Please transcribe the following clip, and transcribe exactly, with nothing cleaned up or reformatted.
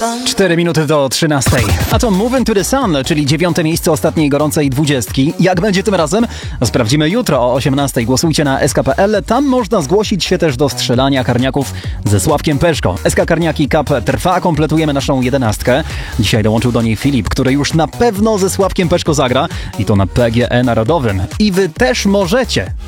Cztery minuty do trzynastej. A to Move Into The Sun, czyli dziewiąte miejsce ostatniej gorącej dwudziestki. Jak będzie tym razem? Sprawdzimy jutro o osiemnastej. Głosujcie na S K kropka P L. Tam można zgłosić się też do strzelania karniaków ze Sławkiem Peszko. S K Karniaki Cup trwa, kompletujemy naszą jedenastkę. Dzisiaj dołączył do niej Filip, który już na pewno ze Sławkiem Peszko zagra i to na P G E Narodowym. I wy też możecie.